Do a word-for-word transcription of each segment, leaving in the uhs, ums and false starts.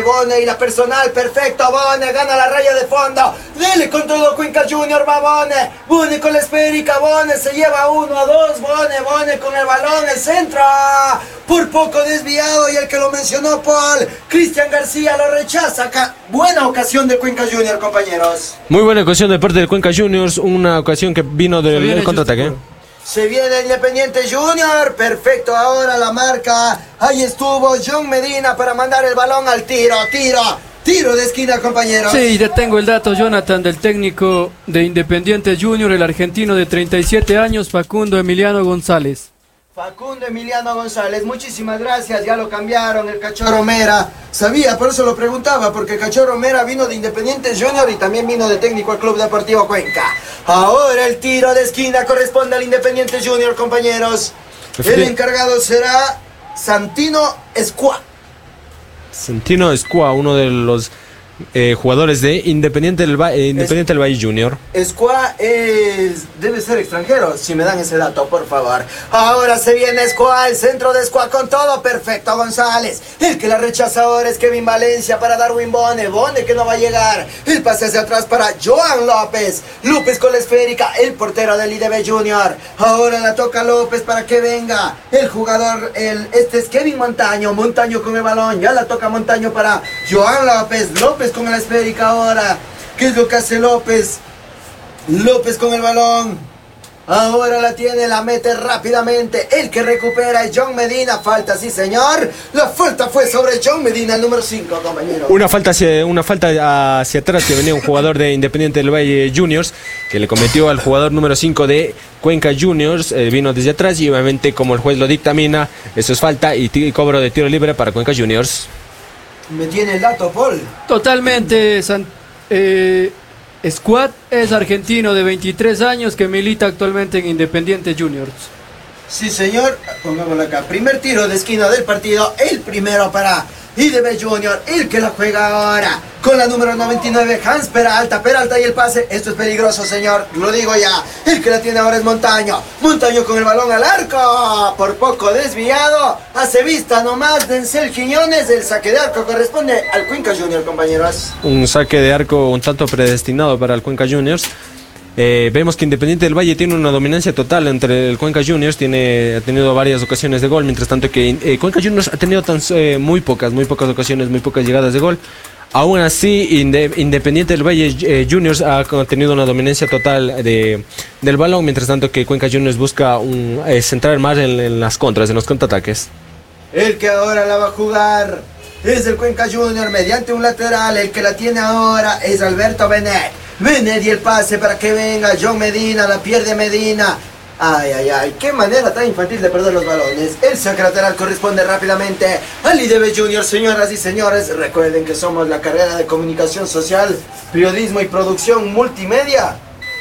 Bone y la personal, perfecto, Bone, gana la raya de fondo, dele con todo Cuenca Junior, va Bone, Bone con la esférica, Bone se lleva uno a dos, Bone, Bone con el balón, el centro, por poco desviado y el que lo mencionó Paul, Cristian García lo rechaza, acá, buena ocasión de Cuenca Junior, compañeros. Muy buena ocasión de parte del Cuenca Juniors, una ocasión que vino del contraataque. Se viene Independiente Junior, perfecto, ahora la marca, ahí estuvo John Medina para mandar el balón al tiro, tiro, tiro de esquina, compañeros. Sí, ya tengo el dato, Jonathan, del técnico de Independiente Junior, el argentino de treinta y siete años, Facundo Emiliano González. Facundo Emiliano González, muchísimas gracias, ya lo cambiaron, el Cachorro Mera, sabía, por eso lo preguntaba, porque el Cachorro Mera vino de Independiente Junior y también vino de técnico al Club Deportivo Cuenca. Ahora el tiro de esquina corresponde al Independiente Junior, compañeros. El encargado será Santino Escua. Santino Escua, uno de los eh, jugadores de Independiente del, Va eh, Independiente es, del Valle Junior. Escua es, debe ser extranjero, si me dan ese dato, por favor. Ahora se viene Escua, el centro de Escua con todo, perfecto, González. El que la rechaza ahora es Kevin Valencia para Darwin Bone, Bone que no va a llegar. El pase hacia atrás para Joan López. López con la esférica, el portero del I D B Junior. Ahora la toca López para que venga el jugador, el, este es Kevin Montaño, Montaño con el balón, ya la toca Montaño para Joan López, López con la esférica ahora. ¿Qué es lo que hace López? López con el balón. Ahora la tiene, la mete rápidamente. El que recupera es John Medina. Falta, sí señor. La falta fue sobre John Medina, el número cinco, compañero. Una falta hacia, una falta hacia atrás que venía un jugador de Independiente del Valle Juniors, que le cometió al jugador número cinco de Cuenca Juniors. Eh, vino desde atrás y obviamente como el juez lo dictamina, eso es falta y, y cobro de tiro libre para Cuenca Juniors. Me tiene el dato, Paul. Totalmente, San, eh, Squad es argentino de veintitrés años que milita actualmente en Independiente Juniors. Sí, señor. Pongámoslo acá. Primer tiro de esquina del partido. El primero para I D B Junior. El que la juega ahora con la número noventa y nueve, Hans Peralta. Peralta y el pase. Esto es peligroso, señor. Lo digo ya. El que la tiene ahora es Montaño. Montaño con el balón al arco. Por poco desviado. Hace vista nomás Denzel Quiñones. El saque de arco corresponde al Cuenca Junior, compañeros. Un saque de arco un tanto predestinado para el Cuenca Juniors. Eh, vemos que Independiente del Valle tiene una dominancia total entre el Cuenca Juniors, tiene, ha tenido varias ocasiones de gol, mientras tanto que eh, Cuenca Juniors ha tenido tan, eh, muy pocas, muy pocas ocasiones, muy pocas llegadas de gol. Aún así, Inde, Independiente del Valle eh, Juniors ha tenido una dominancia total de, del balón, mientras tanto que Cuenca Juniors busca un, eh, centrar más en, en las contras, en los contraataques. El que ahora la va a jugar es el Cuenca Junior mediante un lateral, el que la tiene ahora es Alberto Benet. Benet y el pase para que venga John Medina, la pierde Medina. Ay, ay, ay, qué manera tan infantil de perder los balones. El saque lateral corresponde rápidamente al I D B Junior, señoras y señores. Recuerden que somos la carrera de comunicación social, periodismo y producción multimedia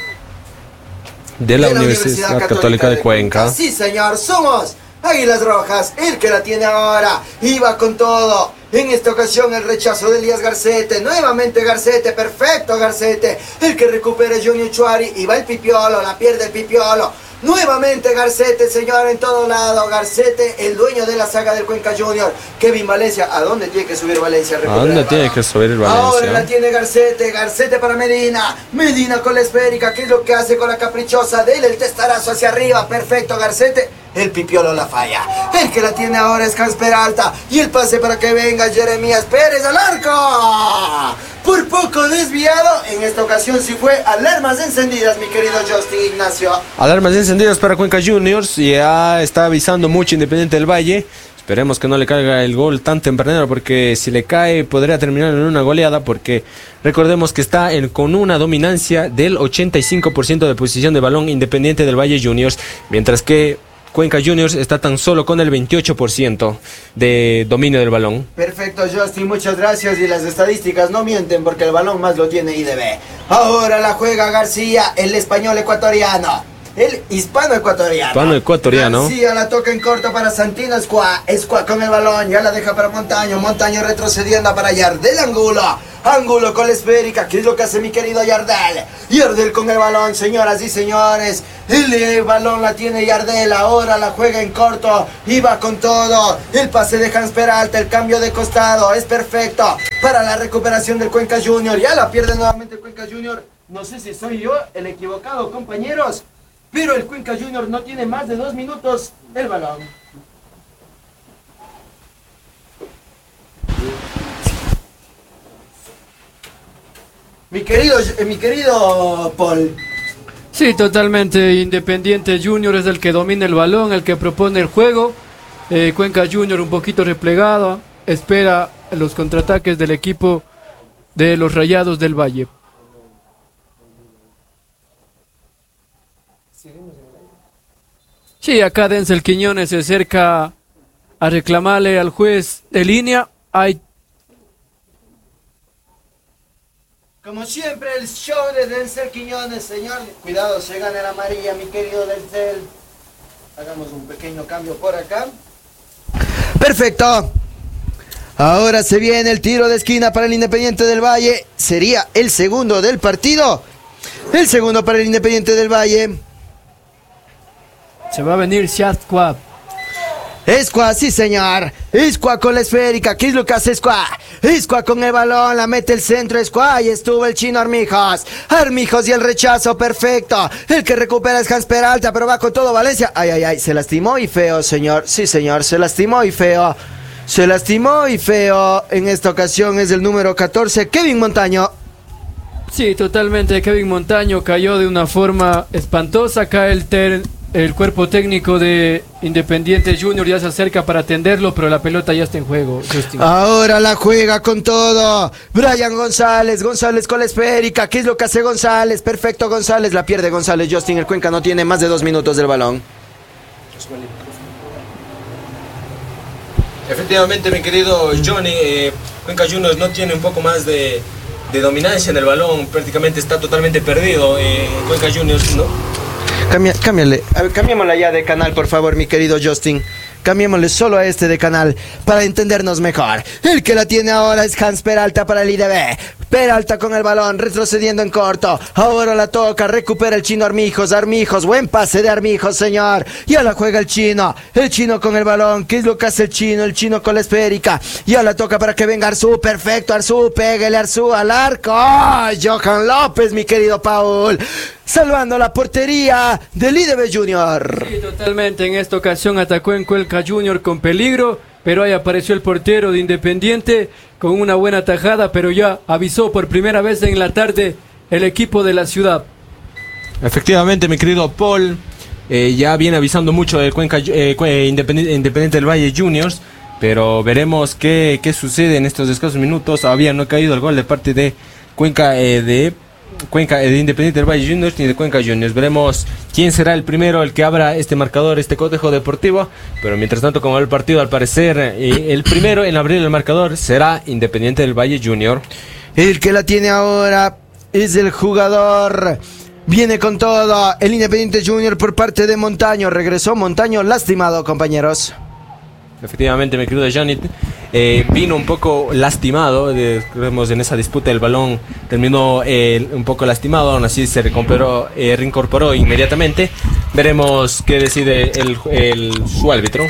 de la, de la Universidad, Universidad Católica, Católica de, de Cuenca. Cuenca. Sí, señor, somos Águilas Rojas, el que la tiene ahora, iba con todo. En esta ocasión el rechazo de Elías Garcete, nuevamente Garcete, perfecto Garcete. El que recupera es Johnny Chuari y va el Pipiolo, la pierde el Pipiolo. Nuevamente Garcete, señor, en todo lado. Garcete, el dueño de la saga del Cuenca Junior. Kevin Valencia, ¿a dónde tiene que subir Valencia? ¿A dónde tiene que subir Valencia? Ahora la tiene Garcete, Garcete para Medina. Medina con la esférica, ¿qué es lo que hace con la caprichosa? Dele el testarazo hacia arriba, perfecto Garcete. El Pipiolo la falla. El que la tiene ahora es Hans Peralta. Y el pase para que venga Jeremías Pérez al arco. Por poco desviado. En esta ocasión sí fue alarmas encendidas, mi querido Justin Ignacio. Alarmas encendidas para Cuenca Juniors. Ya está avisando mucho Independiente del Valle. Esperemos que no le caiga el gol tan tempranero, porque si le cae podría terminar en una goleada, porque recordemos que está en, con una dominancia del ochenta y cinco por ciento de posición de balón Independiente del Valle Juniors, mientras que Cuenca Juniors está tan solo con el veintiocho por ciento de dominio del balón. Perfecto, Justin, muchas gracias. Y las estadísticas no mienten, porque el balón más lo tiene I D B. Ahora la juega García, el español ecuatoriano. El hispano ecuatoriano. Hispano ecuatoriano. García la toca en corto para Santino Escua. Escua con el balón, ya la deja para Montaño. Montaño retrocediendo para Yardel Angulo. Ángulo con la esférica. ¿Qué es lo que hace mi querido Yardel? Yardel con el balón, señoras y señores. El balón la tiene Yardel. Ahora la juega en corto. Y va con todo. El pase de Hans Peralta. El cambio de costado. Es perfecto para la recuperación del Cuenca Junior. Ya la pierde nuevamente el Cuenca Junior. No sé si soy yo el equivocado, compañeros. Pero el Cuenca Junior no tiene más de dos minutos el balón. Mi querido, eh, mi querido Paul. Sí, totalmente. Independiente Junior es el que domina el balón, el que propone el juego. Eh, Cuenca Junior un poquito replegado. Espera los contraataques del equipo de los Rayados del Valle. Sí, acá Denzel Quiñones se acerca a reclamarle al juez de línea. Hay Como siempre, el show de Denzel Quiñones, señor. Cuidado, se gana la amarilla, mi querido Denzel. Hagamos un pequeño cambio por acá. Perfecto. Ahora se viene el tiro de esquina para el Independiente del Valle. Sería el segundo del partido. El segundo para el Independiente del Valle. Se va a venir Shadquab. Escua, sí señor. Escua con la esférica. ¿Qué es lo que hace Escua? Escua con el balón, la mete el centro. Escua, ahí estuvo el chino Armijos. Armijos y el rechazo, perfecto. El que recupera es Hans Peralta, pero va con todo Valencia. Ay, ay, ay, se lastimó y feo, señor. Sí, señor, se lastimó y feo. Se lastimó y feo. En esta ocasión es el número catorce, Kevin Montaño. Sí, totalmente. Kevin Montaño cayó de una forma espantosa. Cae el ter... El cuerpo técnico de Independiente Junior ya se acerca para atenderlo, pero la pelota ya está en juego, Justin. Ahora la juega con todo. Brian González, González con la esférica. ¿Qué es lo que hace González? Perfecto, González. La pierde González. Justin, el Cuenca no tiene más de dos minutos del balón. Efectivamente, mi querido Johnny, eh, Cuenca Juniors no tiene un poco más de, de dominancia en el balón. Prácticamente está totalmente perdido. Eh, Cuenca Juniors, ¿no? Cambia, cámbiale, a ver, cambiémosla ya de canal, por favor, mi querido Justin. Cambiémosle solo a este de canal para entendernos mejor. El que la tiene ahora es Hans Peralta para el I D B. Peralta con el balón, retrocediendo en corto. Ahora la toca, recupera el chino Armijos. Armijos, buen pase de Armijos, señor. Ya la juega el chino. El chino con el balón. ¿Qué es lo que hace el chino? El chino con la esférica. Ya la toca para que venga Arzú. Perfecto, Arzú. Pégale Arzú al arco. ¡Oh! Johan López, mi querido Paul. Salvando la portería del I D B Junior. Sí, totalmente. En esta ocasión atacó en Cuenca Junior con peligro, pero ahí apareció el portero de Independiente con una buena tajada, pero ya avisó por primera vez en la tarde el equipo de la ciudad. Efectivamente, mi querido Paul, eh, ya viene avisando mucho del Cuenca eh, Independiente, Independiente del Valle Juniors, pero veremos qué, qué sucede en estos escasos minutos. Todavía no ha caído el gol de parte de Cuenca eh, de Cuenca de Independiente del Valle Juniors y de Cuenca Juniors. Veremos quién será el primero, el que abra este marcador, este cotejo deportivo. Pero mientras tanto, como va el partido, al parecer eh, el primero en abrir el marcador será Independiente del Valle Junior. El que la tiene ahora es el jugador. Viene con todo el Independiente Junior por parte de Montaño. Regresó Montaño lastimado, compañeros. Efectivamente, mi querido Johnny, eh, vino un poco lastimado, eh, vemos en esa disputa el balón terminó eh, un poco lastimado, aún así se recuperó, eh, reincorporó inmediatamente. Veremos qué decide el, el, su árbitro.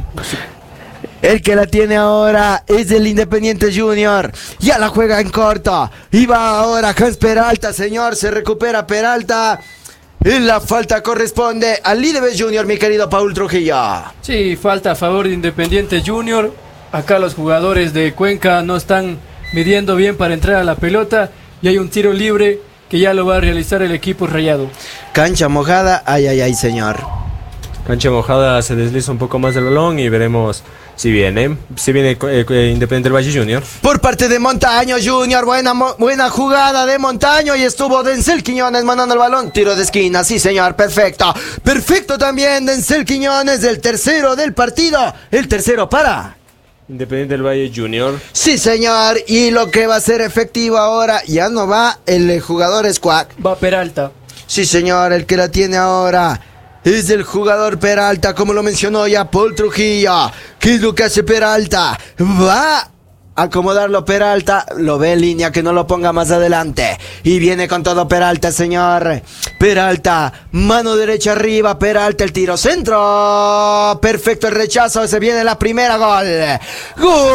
El que la tiene ahora es el Independiente Junior. Ya la juega en corto. Y va ahora Hans Peralta, señor, se recupera Peralta. Y la falta corresponde al I D B Junior, mi querido Paul Trujillo. Sí, falta a favor de Independiente Junior. Acá los jugadores de Cuenca no están midiendo bien para entrar a la pelota. Y hay un tiro libre que ya lo va a realizar el equipo rayado. Cancha mojada, ay, ay, ay, señor. Cancha mojada, se desliza un poco más el balón y veremos si viene. Si viene eh, eh, Independiente del Valle Junior. Por parte de Montaño Junior, buena, mo- buena jugada de Montaño y estuvo Denzel Quiñones mandando el balón. Tiro de esquina, sí señor, perfecto. Perfecto también Denzel Quiñones, el tercero del partido. El tercero para Independiente del Valle Junior. Sí señor, y lo que va a ser efectivo ahora, ya no va el eh, jugador Squack. Va Peralta. Sí señor, el que la tiene ahora es el jugador Peralta, como lo mencionó ya Paul Trujillo. ¿Qué es lo que hace Peralta? Va acomodarlo Peralta, lo ve en línea, que no lo ponga más adelante, y viene con todo Peralta, señor. Peralta, mano derecha arriba, Peralta, el tiro centro, perfecto el rechazo, se viene la primera, gol, gol.